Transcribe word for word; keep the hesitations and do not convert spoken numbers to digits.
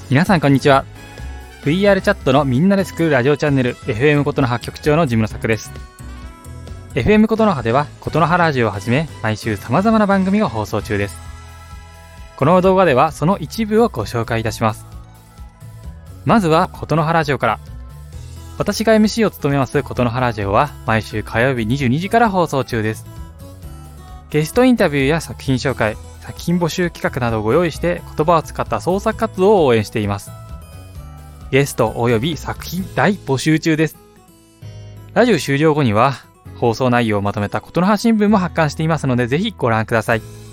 皆さんこんにちは。 ブイアール チャットのみんなで作るラジオチャンネル エフエム ことの葉局長のジムの作です。 エフエム ことの葉ではことの葉ラジオをはじめ毎週様々な番組が放送中です。この動画ではその一部をご紹介いたします。まずはことの葉ラジオから。私が エムシー を務めますことの葉ラジオは毎週火曜日にじゅうにじから放送中です。ゲストインタビューや作品紹介、作品募集企画などをご用意して言葉を使った創作活動を応援しています。ゲストおよび作品大募集中です。ラジオ終了後には放送内容をまとめたことの葉新聞も発刊していますのでぜひご覧ください。